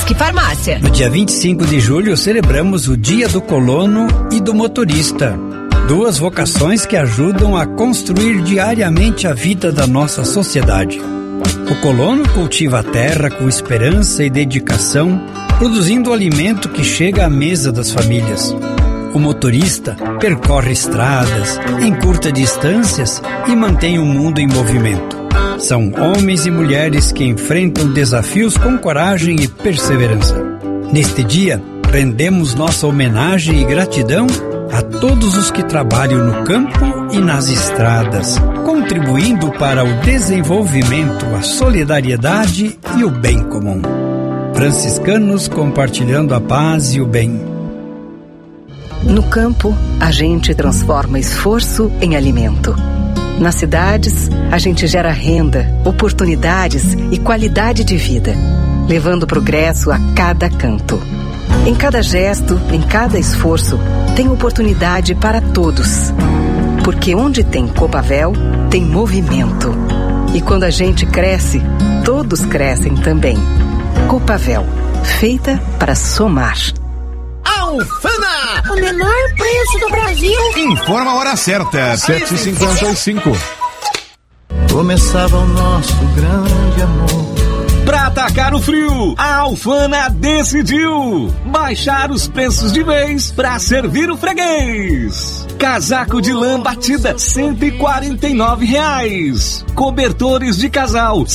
Disque Farmácia. No dia 25 de julho, celebramos o Dia do Colono e do Motorista. Duas vocações que ajudam a construir diariamente a vida da nossa sociedade. O colono cultiva a terra com esperança e dedicação, produzindo o alimento que chega à mesa das famílias. O motorista percorre estradas, encurta distâncias e mantém o mundo em movimento. São homens e mulheres que enfrentam desafios com coragem e perseverança. Neste dia, rendemos nossa homenagem e gratidão a todos os que trabalham no campo e nas estradas, contribuindo para o desenvolvimento, a solidariedade e o bem comum. Franciscanos compartilhando a paz e o bem. No campo, a gente transforma esforço em alimento. Nas cidades, a gente gera renda, oportunidades e qualidade de vida, levando progresso a cada canto. Em cada gesto, em cada esforço, tem oportunidade para todos. Porque onde tem Copavel, tem movimento. E quando a gente cresce, todos crescem também. Copavel, feita para somar. Alfana! O menor preço do Brasil. Informa a hora certa, 7h55. Começava o nosso grande amor. Pra atacar o frio, a Alfana decidiu baixar os preços de vez pra servir o freguês. Casaco de lã batida, R$149. Cobertores de casal,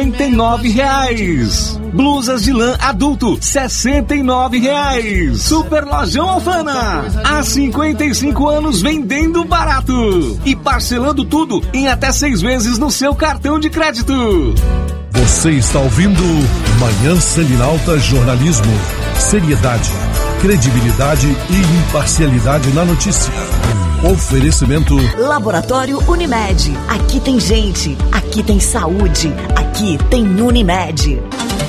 R$59. Blusas de lã adulto, R$69. Super Lojão Alfana, há 55 anos vendendo barato e parcelando tudo em até 6 vezes no seu cartão de crédito. Você está ouvindo Manhã Selinalta Jornalismo. Seriedade, credibilidade e imparcialidade na notícia. Oferecimento Laboratório Unimed. Aqui tem gente, aqui tem saúde, aqui tem Unimed.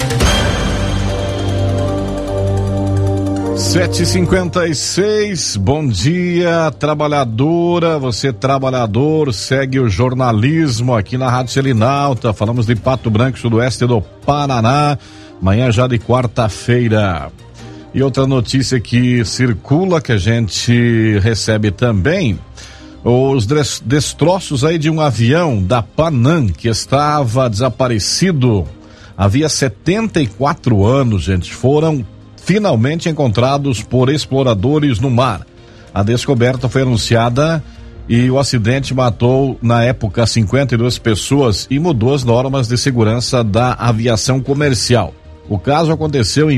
7h56, bom dia, trabalhadora, você trabalhador, segue o jornalismo aqui na Rádio Selinalta. Falamos de Pato Branco, sudoeste do Paraná, manhã já de quarta-feira. E outra notícia que circula, que a gente recebe também, os destroços aí de um avião da Panam que estava desaparecido havia 74 anos, gente, foram finalmente encontrados por exploradores no mar. A descoberta foi anunciada e o acidente matou, na época, 52 pessoas e mudou as normas de segurança da aviação comercial. O caso aconteceu em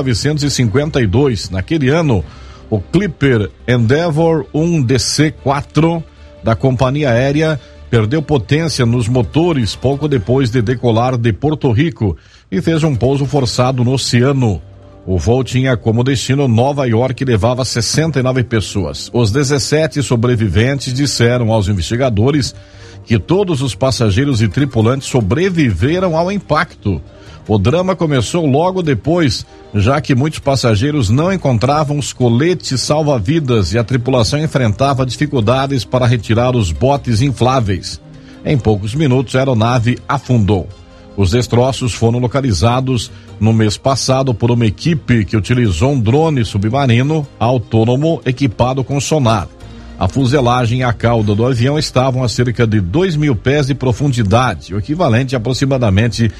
1952. Naquele ano, o Clipper Endeavour 1DC-4 da companhia aérea perdeu potência nos motores pouco depois de decolar de Porto Rico e fez um pouso forçado no oceano. O voo tinha como destino Nova York e levava 69 pessoas. Os 17 sobreviventes disseram aos investigadores que todos os passageiros e tripulantes sobreviveram ao impacto. O drama começou logo depois, já que muitos passageiros não encontravam os coletes salva-vidas e a tripulação enfrentava dificuldades para retirar os botes infláveis. Em poucos minutos, a aeronave afundou. Os destroços foram localizados no mês passado por uma equipe que utilizou um drone submarino autônomo equipado com sonar. A fuselagem e a cauda do avião estavam a cerca de 2.000 pés de profundidade, o equivalente a aproximadamente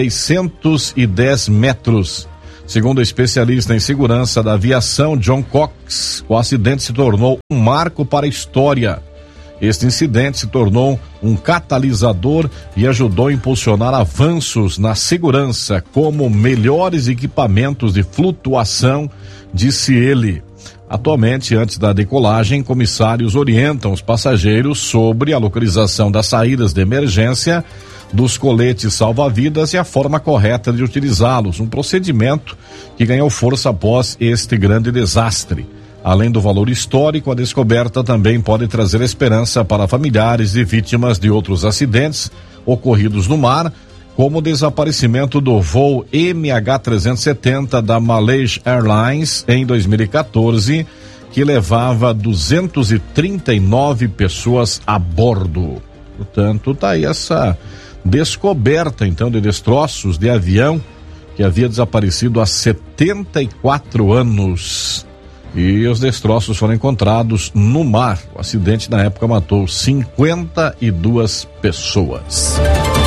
610 metros. Segundo o especialista em segurança da aviação, John Cox, o acidente se tornou um marco para a história. Este incidente se tornou um catalisador e ajudou a impulsionar avanços na segurança, como melhores equipamentos de flutuação, disse ele. Atualmente, antes da decolagem, comissários orientam os passageiros sobre a localização das saídas de emergência, dos coletes salva-vidas e a forma correta de utilizá-los, um procedimento que ganhou força após este grande desastre. Além do valor histórico, a descoberta também pode trazer esperança para familiares de vítimas de outros acidentes ocorridos no mar, como o desaparecimento do voo MH370 da Malaysia Airlines em 2014, que levava 239 pessoas a bordo. Portanto, tá aí essa descoberta, então, de destroços de avião que havia desaparecido há 74 anos. E os destroços foram encontrados no mar. O acidente na época matou 52 pessoas.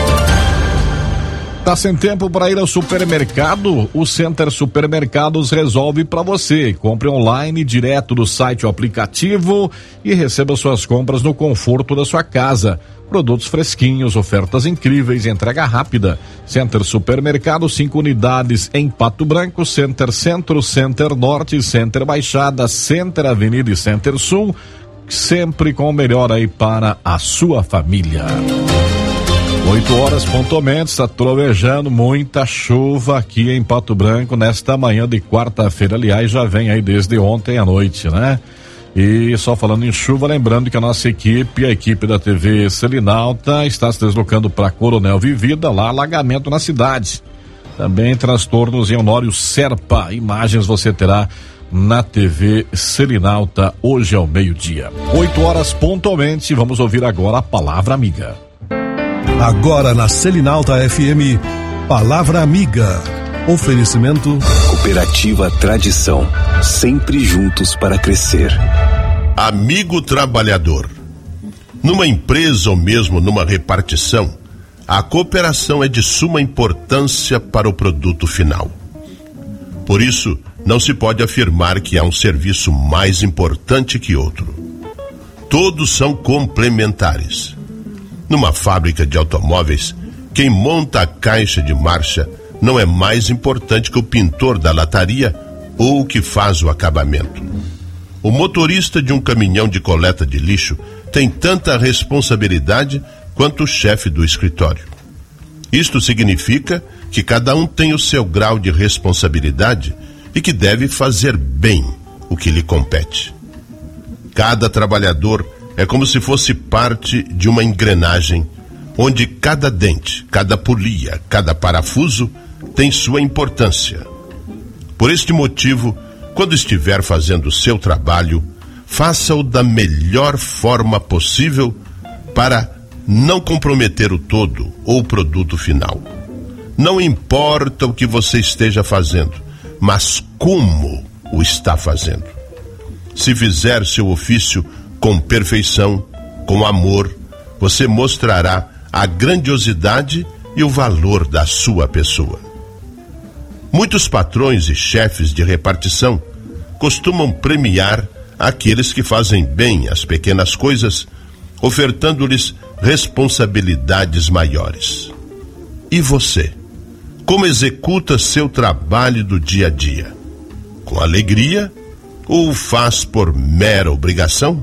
Tá sem tempo para ir ao supermercado? O Center Supermercados resolve para você. Compre online direto do site ou aplicativo e receba suas compras no conforto da sua casa. Produtos fresquinhos, ofertas incríveis, entrega rápida. Center Supermercado, 5 unidades em Pato Branco, Center Centro, Center Norte, Center Baixada, Center Avenida e Center Sul, sempre com o melhor aí para a sua família. 8 horas pontualmente, está trovejando, muita chuva aqui em Pato Branco nesta manhã de quarta-feira, aliás, já vem aí desde ontem à noite, né? E só falando em chuva, lembrando que a nossa equipe, a equipe da TV Selinalta, está se deslocando para Coronel Vivida, lá alagamento na cidade. Também transtornos em Honório Serpa. Imagens você terá na TV Selinalta hoje ao meio-dia. 8 horas pontualmente, vamos ouvir agora a Palavra Amiga. Agora na Selinalta FM, Palavra Amiga. Oferecimento Cooperativa Tradição, sempre juntos para crescer. Amigo trabalhador, numa empresa ou mesmo numa repartição, a cooperação é de suma importância para o produto final. Por isso, não se pode afirmar que há um serviço mais importante que outro. Todos são complementares. Numa fábrica de automóveis, quem monta a caixa de marcha não é mais importante que o pintor da lataria ou o que faz o acabamento. O motorista de um caminhão de coleta de lixo tem tanta responsabilidade quanto o chefe do escritório. Isto significa que cada um tem o seu grau de responsabilidade e que deve fazer bem o que lhe compete. Cada trabalhador é como se fosse parte de uma engrenagem, onde cada dente, cada polia, cada parafuso tem sua importância. Por este motivo, quando estiver fazendo o seu trabalho, faça-o da melhor forma possível para não comprometer o todo ou o produto final. Não importa o que você esteja fazendo, mas como o está fazendo. Se fizer seu ofício com perfeição, com amor, você mostrará a grandiosidade e o valor da sua pessoa. Muitos patrões e chefes de repartição costumam premiar aqueles que fazem bem as pequenas coisas, ofertando-lhes responsabilidades maiores. E você? Como executa seu trabalho do dia a dia? Com alegria ou o faz por mera obrigação?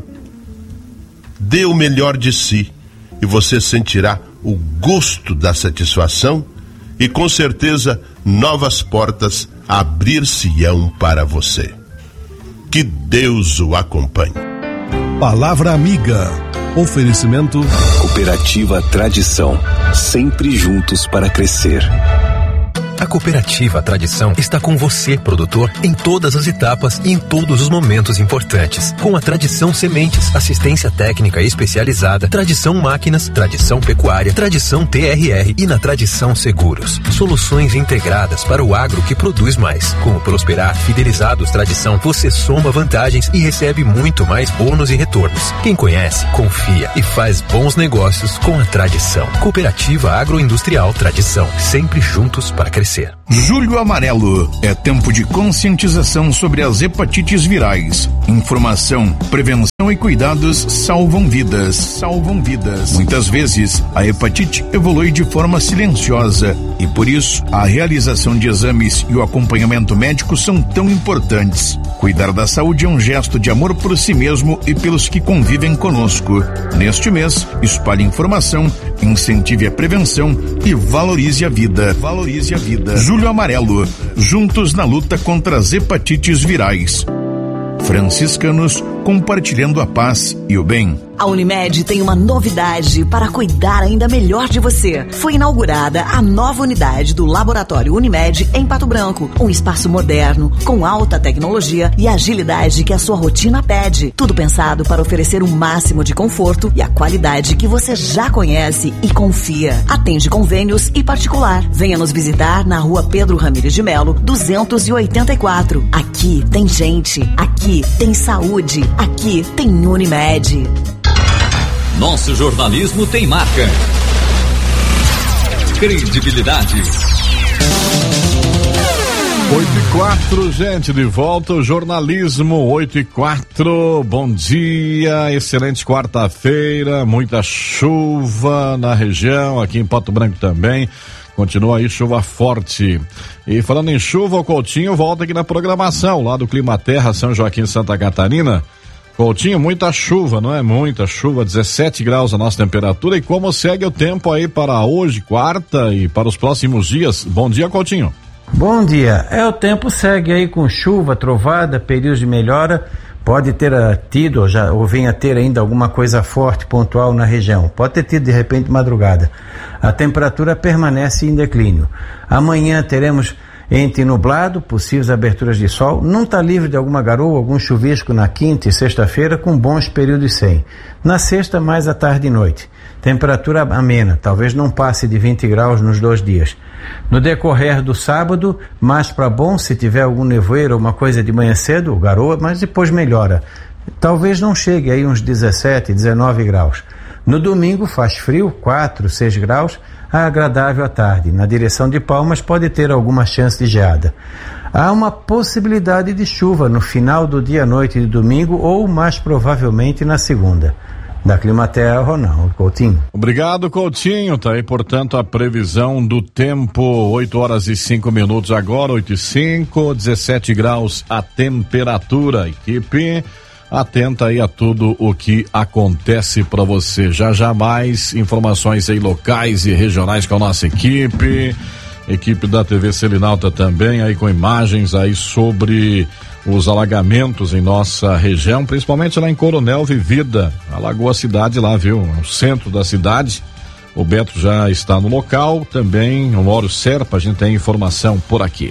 Dê o melhor de si e você sentirá o gosto da satisfação e com certeza novas portas abrir-se-ão para você. Que Deus o acompanhe. Palavra Amiga. Oferecimento Cooperativa Tradição, sempre juntos para crescer. A Cooperativa Tradição está com você, produtor, em todas as etapas e em todos os momentos importantes. Com a Tradição Sementes, assistência técnica especializada, Tradição Máquinas, Tradição Pecuária, Tradição TRR e na Tradição Seguros. Soluções integradas para o agro que produz mais. Com o Prosperar Fidelizados Tradição, você soma vantagens e recebe muito mais bônus e retornos. Quem conhece, confia e faz bons negócios com a Tradição. Cooperativa Agroindustrial Tradição, sempre juntos para crescer. Julho Amarelo é tempo de conscientização sobre as hepatites virais. Informação, prevenção e cuidados salvam vidas. Salvam vidas. Muitas vezes, a hepatite evolui de forma silenciosa e por isso a realização de exames e o acompanhamento médico são tão importantes. Cuidar da saúde é um gesto de amor por si mesmo e pelos que convivem conosco. Neste mês, espalhe informação, incentive a prevenção e valorize a vida. Valorize a vida. Julho Amarelo, juntos na luta contra as hepatites virais. Franciscanos compartilhando a paz e o bem. A Unimed tem uma novidade para cuidar ainda melhor de você. Foi inaugurada a nova unidade do Laboratório Unimed em Pato Branco. Um espaço moderno, com alta tecnologia e agilidade que a sua rotina pede. Tudo pensado para oferecer o máximo de conforto e a qualidade que você já conhece e confia. Atende convênios e particular. Venha nos visitar na Rua Pedro Ramires de Melo, 284. Aqui tem gente, aqui tem saúde, aqui tem Unimed. Nosso jornalismo tem marca, credibilidade. 8:04, gente, de volta o jornalismo, 8:04, bom dia, excelente quarta-feira, muita chuva na região, aqui em Pato Branco também, continua aí chuva forte. E falando em chuva, o Coutinho volta aqui na programação, lá do Climaterra, São Joaquim, Santa Catarina. Coutinho, muita chuva, não é? Muita chuva, 17 graus a nossa temperatura. E como segue o tempo aí para hoje, quarta, e para os próximos dias? Bom dia, Coutinho. Bom dia. O tempo segue aí com chuva, trovada, períodos de melhora. Pode ter tido, ou venha ter ainda alguma coisa forte, pontual na região. Pode ter tido de repente madrugada. A temperatura permanece em declínio. Amanhã teremos entre nublado, possíveis aberturas de sol, não está livre de alguma garoa, algum chuvisco na quinta e sexta-feira, com bons períodos sem. Na sexta, mais à tarde e noite. Temperatura amena, talvez não passe de 20 graus nos 2 dias. No decorrer do sábado, mais para bom, se tiver algum nevoeiro ou uma coisa de manhã cedo, garoa, mas depois melhora. Talvez não chegue aí uns 17, 19 graus. No domingo faz frio, 4, 6 graus, agradável à tarde. Na direção de Palmas pode ter alguma chance de geada. Há uma possibilidade de chuva no final do dia à noite de domingo ou mais provavelmente na segunda. Da Climaterra, Ronaldo Coutinho. Obrigado, Coutinho. Tá aí, portanto, a previsão do tempo, 8:05 agora, 8:05, 17 graus a temperatura. Equipe atenta aí a tudo o que acontece para você. Já mais informações aí locais e regionais com a nossa equipe da TV Selinalta também aí com imagens aí sobre os alagamentos em nossa região, principalmente lá em Coronel Vivida, alagou a cidade lá, viu? No centro da cidade. O Beto já está no local, também o Mauro Serpa, a gente tem informação por aqui.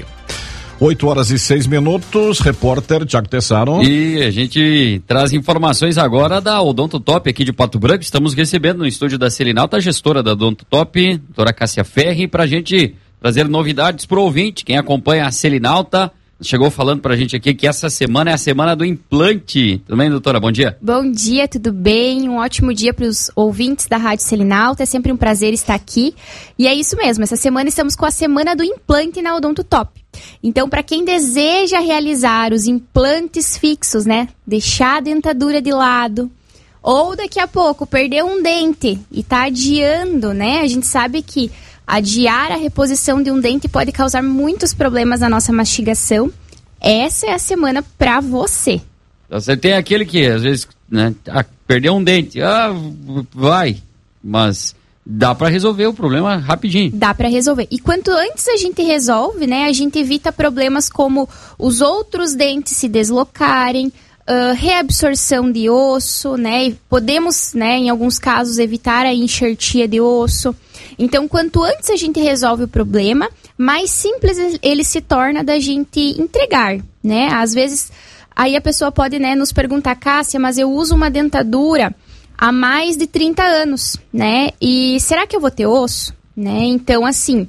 8:06, repórter Thiago Tessaro. E a gente traz informações agora da Odonto Top aqui de Pato Branco. Estamos recebendo no estúdio da Selinalta a gestora da Odonto Top, doutora Cássia Ferri, pra gente trazer novidades pro ouvinte. Quem acompanha a Selinalta chegou falando pra gente aqui que essa semana é a semana do implante. Tudo bem, doutora? Bom dia. Bom dia, tudo bem? Um ótimo dia para os ouvintes da Rádio Selinalta. É sempre um prazer estar aqui. E é isso mesmo, essa semana estamos com a semana do implante na Odonto Top. Então, para quem deseja realizar os implantes fixos, né? Deixar a dentadura de lado, ou daqui a pouco perder um dente e tá adiando, né? A gente sabe que adiar a reposição de um dente pode causar muitos problemas na nossa mastigação. Essa é a semana para você. Você tem aquele que, às vezes, né, perdeu um dente, vai, mas dá para resolver o problema rapidinho. Dá para resolver. E quanto antes a gente resolve, né, a gente evita problemas como os outros dentes se deslocarem, reabsorção de osso, né, podemos, né, em alguns casos, evitar a enxertia de osso. Então, quanto antes a gente resolve o problema, mais simples ele se torna da gente entregar, né? Às vezes, aí a pessoa pode, né, nos perguntar, Cássia, mas eu uso uma dentadura há mais de 30 anos, né? E será que eu vou ter osso? Né? Então, assim,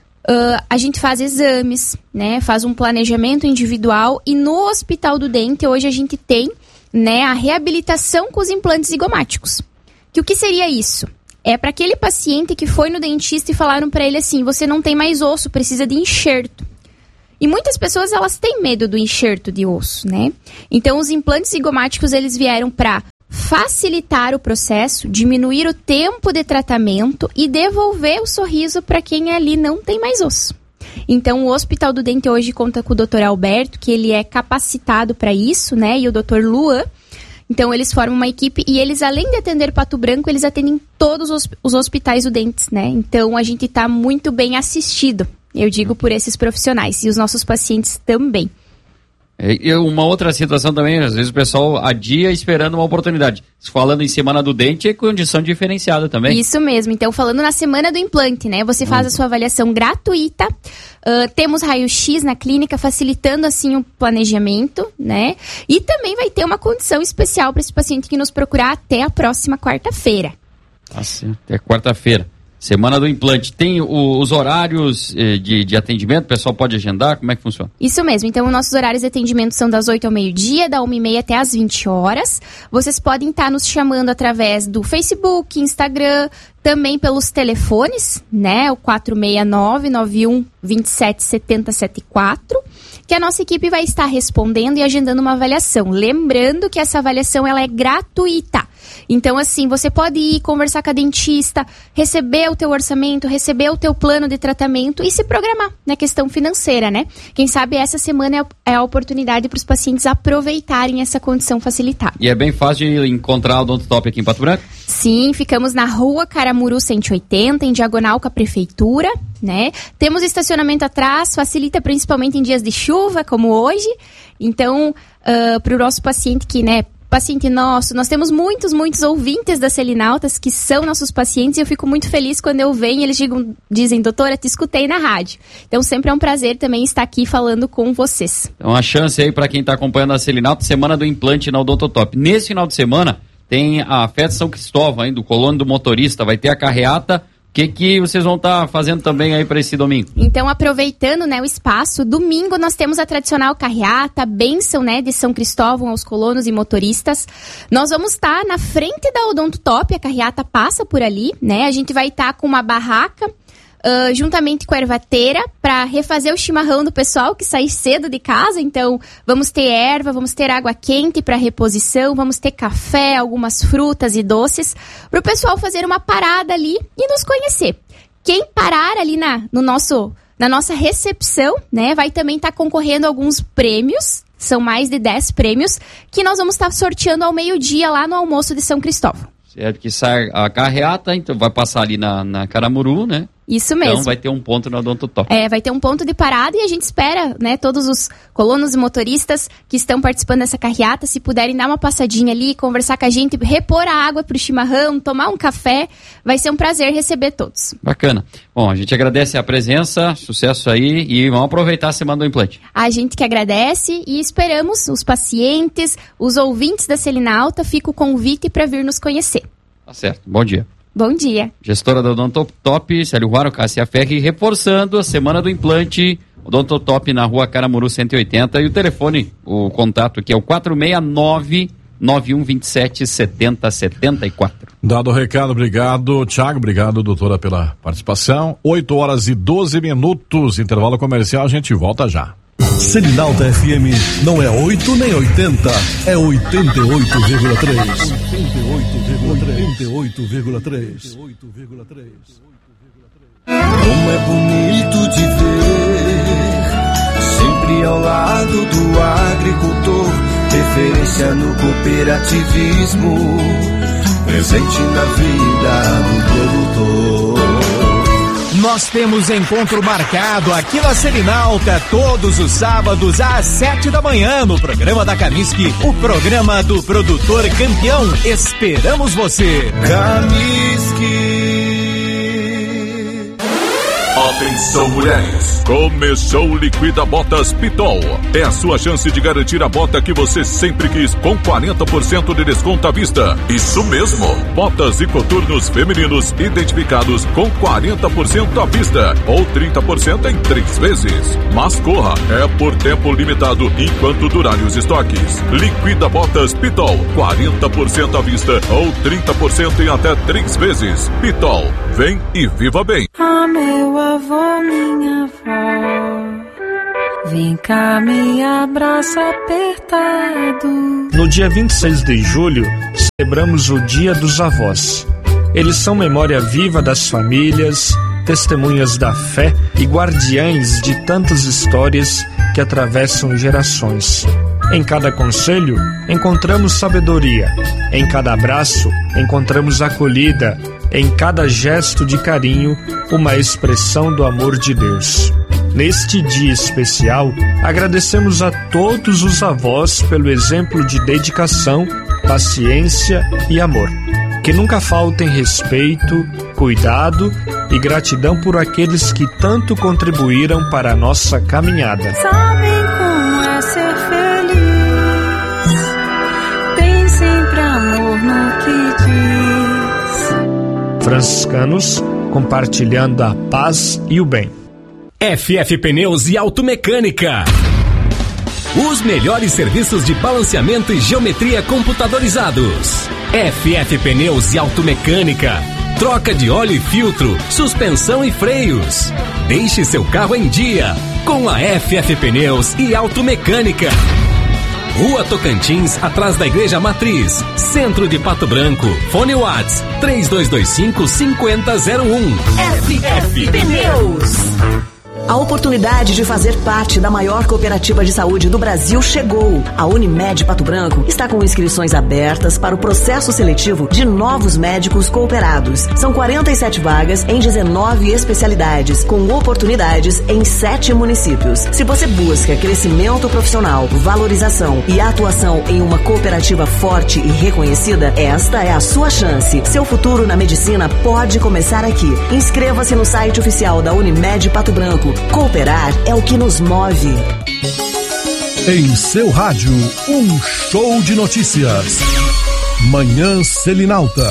a gente faz exames, né? Faz um planejamento individual e no Hospital do Dente, hoje a gente tem, né, a reabilitação com os implantes zigomáticos. Que o que seria isso? É para aquele paciente que foi no dentista e falaram para ele assim, você não tem mais osso, precisa de enxerto. E muitas pessoas, elas têm medo do enxerto de osso, né? Então, os implantes zigomáticos, eles vieram para facilitar o processo, diminuir o tempo de tratamento e devolver o sorriso para quem ali não tem mais osso. Então, o Hospital do Dente hoje conta com o Dr. Alberto, que ele é capacitado para isso, né? E o Dr. Luan. Então, eles formam uma equipe e eles, além de atender Pato Branco, eles atendem todos os hospitais do Dentes, né? Então, a gente está muito bem assistido, eu digo, por esses profissionais. E os nossos pacientes também. E uma outra situação também, às vezes o pessoal adia esperando uma oportunidade. Falando em semana do dente, é condição diferenciada também. Isso mesmo. Então, falando na semana do implante, né? Você faz a sua avaliação gratuita. Temos raio-x na clínica, facilitando assim o planejamento, né? E também vai ter uma condição especial para esse paciente que nos procurar até a próxima quarta-feira. Assim, até quarta-feira. Semana do implante. Tem os horários de atendimento? O pessoal pode agendar? Como é que funciona? Isso mesmo. Então, nossos horários de atendimento são das 8 ao meio-dia, da 1h30 até as 20 horas. Vocês podem estar nos chamando através do Facebook, Instagram, também pelos telefones, né? O 469-91-27-7074, que a nossa equipe vai estar respondendo e agendando uma avaliação. Lembrando que essa avaliação ela é gratuita. Então, assim, você pode ir conversar com a dentista, receber o teu orçamento, receber o teu plano de tratamento e se programar na questão financeira, né? Quem sabe essa semana é a oportunidade para os pacientes aproveitarem essa condição facilitada. E é bem fácil de encontrar o Odonto Top aqui em Pato Branco? Sim, ficamos na Rua Caramuru 180, em diagonal com a prefeitura, né? Temos estacionamento atrás, facilita principalmente em dias de chuva, como hoje. Então, para o nosso paciente que, né, paciente nosso, nós temos muitos ouvintes da Selinaltas que são nossos pacientes e eu fico muito feliz quando eu venho e eles dizem, doutora, te escutei na rádio. Então sempre é um prazer também estar aqui falando com vocês. Então a chance aí para quem está acompanhando a Selinaltas, semana do implante na Odonto Top. Nesse final de semana tem a festa São Cristóvão, hein, do Colono do Motorista, vai ter a carreata. O que vocês vão estar fazendo também aí para esse domingo? Então, aproveitando, né, o espaço, domingo nós temos a tradicional carreata, a bênção, né, de São Cristóvão aos colonos e motoristas. Nós vamos estar na frente da Odonto Top, a carreata passa por ali, né? A gente vai estar com uma barraca, juntamente com a ervateira, para refazer o chimarrão do pessoal que sai cedo de casa. Então, vamos ter erva, vamos ter água quente para reposição, vamos ter café, algumas frutas e doces, para o pessoal fazer uma parada ali e nos conhecer. Quem parar ali na nossa recepção, né, vai também estar concorrendo a alguns prêmios. São mais de 10 prêmios que nós vamos estar sorteando ao meio-dia lá no almoço de São Cristóvão. Certo, que sai a carreata, então vai passar ali na Caramuru, né? Isso mesmo. Então vai ter um ponto na Odonto Top. Vai ter um ponto de parada e a gente espera, né, todos os colonos e motoristas que estão participando dessa carreata, se puderem dar uma passadinha ali, conversar com a gente, repor a água pro chimarrão, tomar um café, vai ser um prazer receber todos. Bacana. Bom, a gente agradece a presença, sucesso aí e vamos aproveitar a semana do implante. A gente que agradece e esperamos os pacientes, os ouvintes da Selinalta, fica o convite para vir nos conhecer. Tá certo. Bom dia. Bom dia. Gestora da Odonto Top, Célio Ruaro, Cássia Ferri, reforçando a semana do implante, Odonto Top na Rua Caramuru 180 e o telefone, o contato aqui é o 469-9127-7074. Dado o recado, obrigado, Thiago, obrigado, doutora, pela participação. 8h12, intervalo comercial, a gente volta já. Selinalta FM não é 8 nem 80, é 88,3. 88,3. Como é bonito de ver, sempre ao lado do agricultor, referência no cooperativismo, presente na vida do produtor. Nós temos encontro marcado aqui na Selinalta todos os sábados às 7 da manhã no programa da Camisque, o programa do produtor campeão. Esperamos você. Camisque. Atenção, mulheres! Começou o Liquida Botas Pitol. É a sua chance de garantir a bota que você sempre quis, com 40% de desconto à vista. Isso mesmo! Botas e coturnos femininos identificados com 40% à vista ou 30% em 3 vezes. Mas corra, é por tempo limitado enquanto durarem os estoques. Liquida Botas Pitol, 40% à vista ou 30% em até 3 vezes. Pitol, vem e viva bem! Meu avô, minha avó, vem cá, me abraça apertado. No dia 26 de julho, celebramos o Dia dos Avós. Eles são memória viva das famílias, testemunhas da fé e guardiães de tantas histórias que atravessam gerações. Em cada conselho, encontramos sabedoria. Em cada abraço, encontramos acolhida. Em cada gesto de carinho, uma expressão do amor de Deus. Neste dia especial, agradecemos a todos os avós pelo exemplo de dedicação, paciência e amor. Que nunca faltem respeito, cuidado e gratidão por aqueles que tanto contribuíram para a nossa caminhada. Sabem como é ser feliz, tem sempre amor no que diz. Franciscanos, compartilhando a paz e o bem. FF Pneus e Automecânica. Os melhores serviços de balanceamento e geometria computadorizados. FF Pneus e Automecânica. Troca de óleo e filtro, suspensão e freios. Deixe seu carro em dia com a FF Pneus e Automecânica. Rua Tocantins, atrás da Igreja Matriz, Centro de Pato Branco. Fone Whats 3225-5001. FF Pneus. A oportunidade de fazer parte da maior cooperativa de saúde do Brasil chegou. A Unimed Pato Branco está com inscrições abertas para o processo seletivo de novos médicos cooperados. São 47 vagas em 19 especialidades, com oportunidades em 7 municípios. Se você busca crescimento profissional, valorização e atuação em uma cooperativa forte e reconhecida, esta é a sua chance. Seu futuro na medicina pode começar aqui. Inscreva-se no site oficial da Unimed Pato Branco. Cooperar é o que nos move. Em seu rádio, um show de notícias. Manhã Selinalta.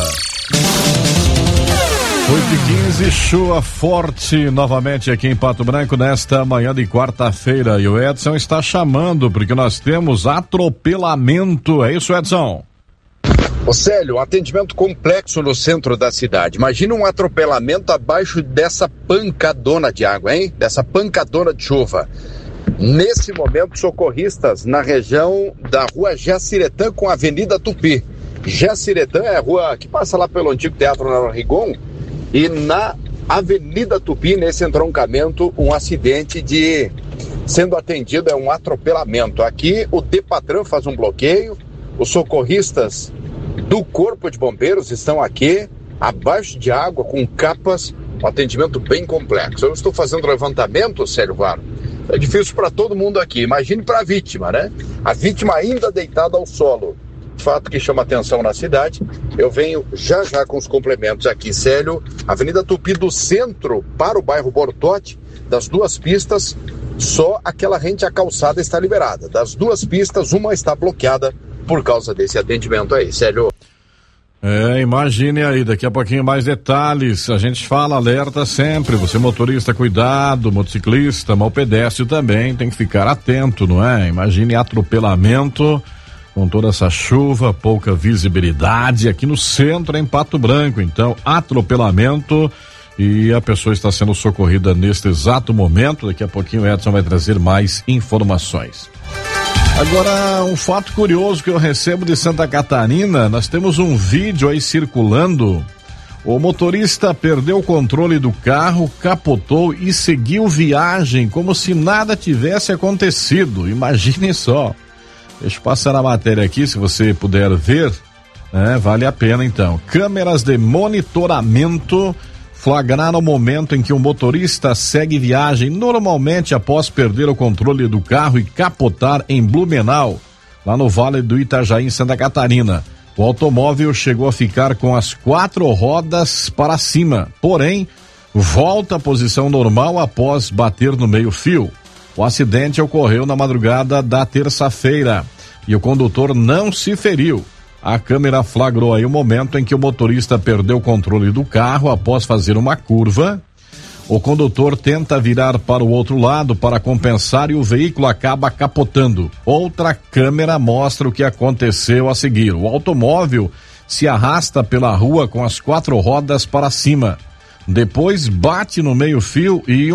8h15, chuva forte novamente aqui em Pato Branco nesta manhã de quarta-feira. E o Edson está chamando porque nós temos atropelamento. É isso, Edson? Ô Célio, um atendimento complexo no centro da cidade. Imagina um atropelamento abaixo dessa pancadona de água, hein? Dessa pancadona de chuva. Nesse momento, socorristas na região da rua Jaciretã com a Avenida Tupi. Jaciretã é a rua que passa lá pelo antigo Teatro Nara Rigon. E na Avenida Tupi, nesse entroncamento, um acidente sendo atendido, é um atropelamento. Aqui o Depatran faz um bloqueio, os socorristas do Corpo de Bombeiros estão aqui, abaixo de água, com capas, um atendimento bem complexo. Eu estou fazendo levantamento, Célio Varo. É difícil para todo mundo aqui. Imagine para a vítima, né? A vítima ainda deitada ao solo. Fato que chama atenção na cidade. Eu venho já com os complementos aqui, Célio. Avenida Tupi do centro para o bairro Bortote, das duas pistas, só aquela rente à calçada está liberada. Das duas pistas, uma está bloqueada por causa desse atendimento aí, Célio. Imagine aí, daqui a pouquinho mais detalhes. A gente fala, alerta sempre. Você motorista, cuidado, motociclista, mas o pedestre também tem que ficar atento, não é? Imagine atropelamento com toda essa chuva, pouca visibilidade aqui no centro, em Pato Branco. Então, atropelamento e a pessoa está sendo socorrida neste exato momento. Daqui a pouquinho o Edson vai trazer mais informações. Agora, um fato curioso que eu recebo de Santa Catarina, nós temos um vídeo aí circulando. O motorista perdeu o controle do carro, capotou e seguiu viagem como se nada tivesse acontecido. Imagine só. Deixa eu passar a matéria aqui, se você puder ver, vale a pena então. Câmeras de monitoramento flagraram o momento em que o motorista segue viagem normalmente após perder o controle do carro e capotar em Blumenau, lá no Vale do Itajaí, em Santa Catarina. O automóvel chegou a ficar com as 4 rodas para cima, porém, volta à posição normal após bater no meio-fio. O acidente ocorreu na madrugada da terça-feira e o condutor não se feriu. A câmera flagrou aí o momento em que o motorista perdeu o controle do carro após fazer uma curva. O condutor tenta virar para o outro lado para compensar e o veículo acaba capotando. Outra câmera mostra o que aconteceu a seguir. O automóvel se arrasta pela rua com as 4 rodas para cima. Depois bate no meio-fio e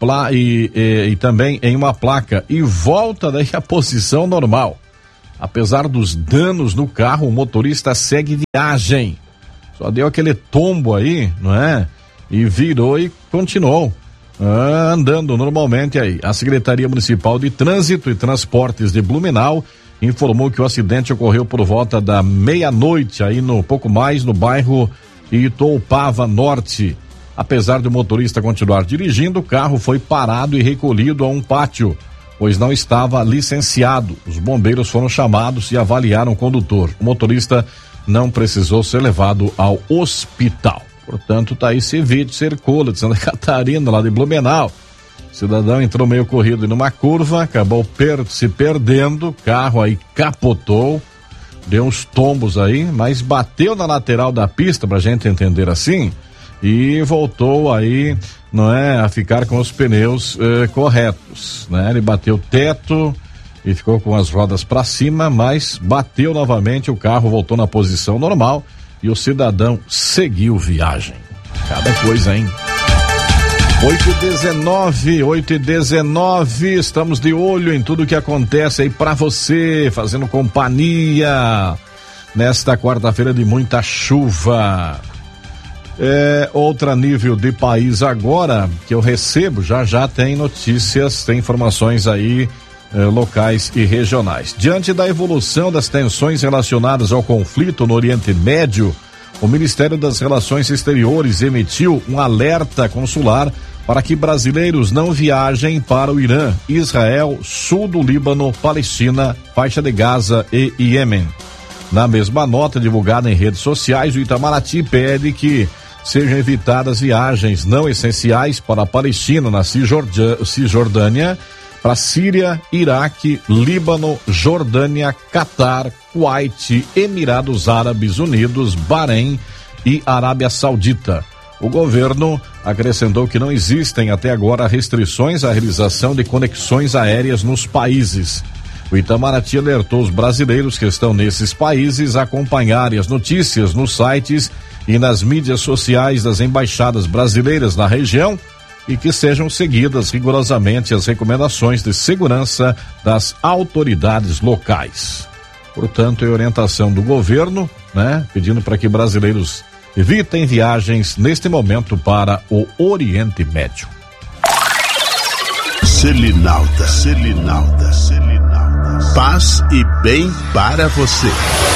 também em uma placa e volta daí à posição normal. Apesar dos danos no carro, o motorista segue viagem. Só deu aquele tombo aí, não é? E virou e continuou andando normalmente aí. A Secretaria Municipal de Trânsito e Transportes de Blumenau informou que o acidente ocorreu por volta da meia-noite, aí pouco mais no bairro Itoupava Norte. Apesar do motorista continuar dirigindo, o carro foi parado e recolhido a um pátio, pois não estava licenciado. Os bombeiros foram chamados e avaliaram o condutor. O motorista não precisou ser levado ao hospital. Portanto, tá aí esse vídeo, Cercola, de Santa Catarina, lá de Blumenau. O cidadão entrou meio corrido numa curva, acabou se perdendo, o carro aí capotou, deu uns tombos aí, mas bateu na lateral da pista, pra gente entender assim, e voltou aí, não é, a ficar com os pneus corretos, né? Ele bateu o teto e ficou com as rodas para cima, mas bateu novamente, o carro voltou na posição normal e o cidadão seguiu viagem. Cada coisa, hein? 8h19, estamos de olho em tudo que acontece aí pra você, fazendo companhia nesta quarta-feira de muita chuva. Outra nível de país agora que eu recebo, já tem notícias, tem informações aí locais e regionais. Diante da evolução das tensões relacionadas ao conflito no Oriente Médio, o Ministério das Relações Exteriores emitiu um alerta consular para que brasileiros não viajem para o Irã, Israel, sul do Líbano, Palestina, faixa de Gaza e Iêmen. Na mesma nota divulgada em redes sociais, o Itamaraty pede que sejam evitadas viagens não essenciais para a Palestina, na Cisjordânia, para Síria, Iraque, Líbano, Jordânia, Catar, Kuwait, Emirados Árabes Unidos, Bahrein e Arábia Saudita. O governo acrescentou que não existem até agora restrições à realização de conexões aéreas nos países. O Itamaraty alertou os brasileiros que estão nesses países a acompanharem as notícias nos sites e nas mídias sociais das embaixadas brasileiras na região e que sejam seguidas rigorosamente as recomendações de segurança das autoridades locais. Portanto, é orientação do governo, né? Pedindo para que brasileiros evitem viagens neste momento para o Oriente Médio. Selinalta. Paz e bem para você.